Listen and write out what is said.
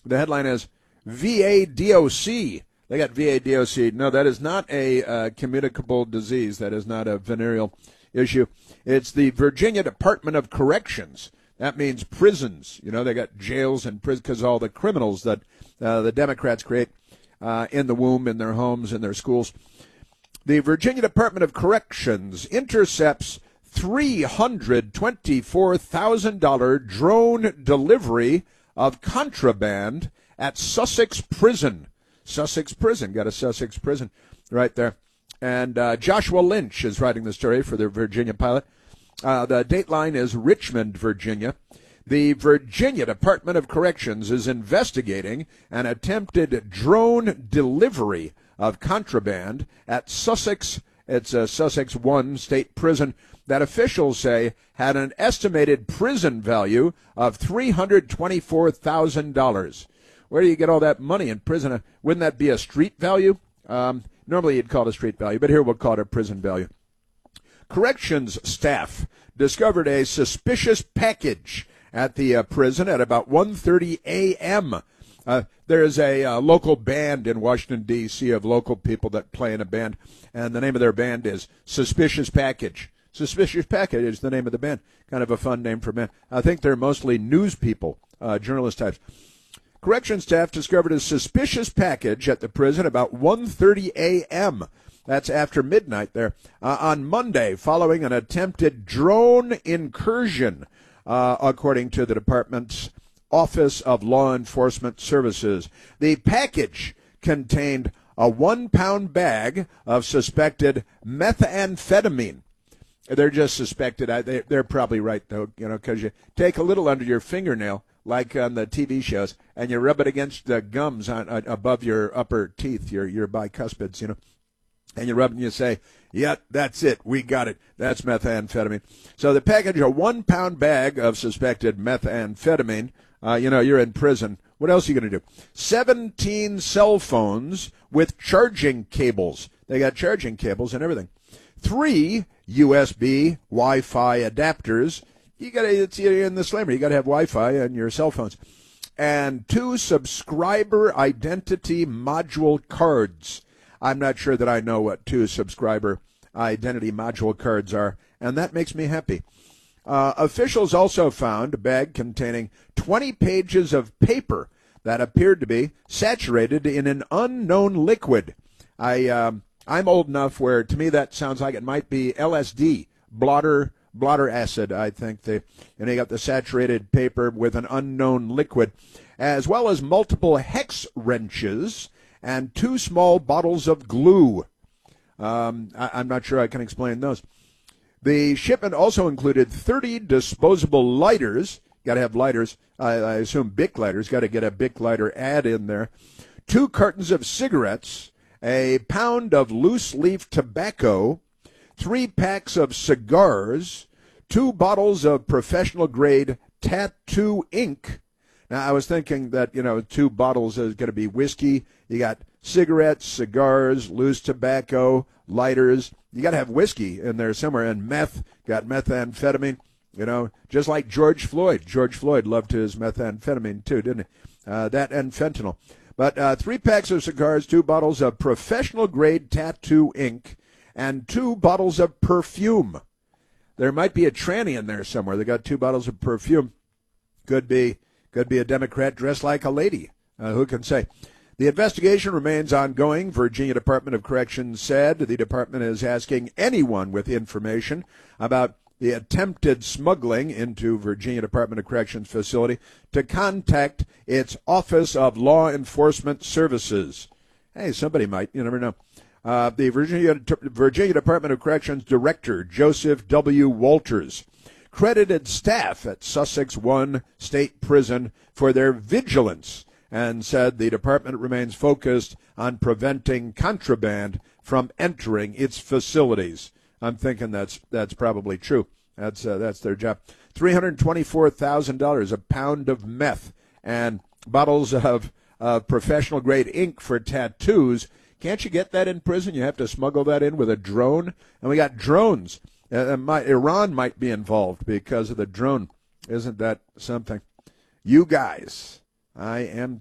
The headline is VADOC. They got VADOC. No, that is not a communicable disease. That is not a venereal issue. It's the Virginia Department of Corrections. That means prisons. You know, they got jails and prisons because all the criminals that the Democrats create in the womb, in their homes, in their schools. The Virginia Department of Corrections intercepts $324,000 drone delivery of contraband at Sussex Prison. Sussex Prison. Got a Sussex Prison right there. And Joshua Lynch is writing the story for the Virginia Pilot. The dateline is Richmond, Virginia. The Virginia Department of Corrections is investigating an attempted drone delivery of contraband at Sussex. It's a Sussex 1 state prison that officials say had an estimated prison value of $324,000. Where do you get all that money in prison? Wouldn't that be a street value? Normally you'd call it a street value, but here we'll call it a prison value. Corrections staff discovered a suspicious package at the prison at about 1:30 a.m. There's a local band in Washington, D.C. of local people that play in a band, and the name of their band is Suspicious Package. Suspicious Package is the name of the band. Kind of a fun name for a band. I think they're mostly news people, journalist types. Corrections staff discovered a suspicious package at the prison about 1:30 a.m. That's after midnight there, on Monday, following an attempted drone incursion, according to the department's Office of Law Enforcement Services. The package contained a 1-pound bag of suspected methamphetamine. They're just suspected. They're probably right, though, you know, because you take a little under your fingernail, like on the TV shows, and you rub it against the gums above your upper teeth, your bicuspids, you know. And you rub it and you say, yeah, that's it. We got it. That's methamphetamine. So the package, a 1-pound bag of suspected methamphetamine. You know, you're in prison. What else are you going to do? 17 cell phones with charging cables. They got charging cables and everything. 3 USB Wi-Fi adapters. It's in the slammer. You got to have Wi-Fi on your cell phones. And 2 subscriber identity module cards. I'm not sure that I know what 2 subscriber identity module cards are, and that makes me happy. Officials also found a bag containing 20 pages of paper that appeared to be saturated in an unknown liquid. I'm old enough where, to me, that sounds like it might be LSD, blotter acid, I think. You got the saturated paper with an unknown liquid, as well as multiple hex wrenches and 2 small bottles of glue. I'm not sure I can explain those. The shipment also included 30 disposable lighters. Got to have lighters. I assume Bic lighters. Got to get a Bic lighter ad in there. 2 cartons of cigarettes, a pound of loose-leaf tobacco, 3 packs of cigars, 2 bottles of professional-grade tattoo ink. Now, I was thinking that, 2 bottles is going to be whiskey. You got cigarettes, cigars, loose tobacco, lighters. You got to have whiskey in there somewhere. And meth, got methamphetamine, just like George Floyd. George Floyd loved his methamphetamine too, didn't he? That and fentanyl. But 3 packs of cigars, 2 bottles of professional-grade tattoo ink, and 2 bottles of perfume. There might be a tranny in there somewhere. They got 2 bottles of perfume. Could be a Democrat dressed like a lady. Who can say? The investigation remains ongoing, Virginia Department of Corrections said. The department is asking anyone with information about the attempted smuggling into Virginia Department of Corrections facility to contact its Office of Law Enforcement Services. Hey, somebody might. You never know. The Virginia Department of Corrections Director, Joseph W. Walters, credited staff at Sussex 1 State Prison for their vigilance and said the department remains focused on preventing contraband from entering its facilities. I'm thinking that's probably true. That's their job. $324,000, a pound of meth, and bottles of professional-grade ink for tattoos. Can't you get that in prison? You have to smuggle that in with a drone? And we got drones. Iran might be involved because of the drone. Isn't that something? You guys, I am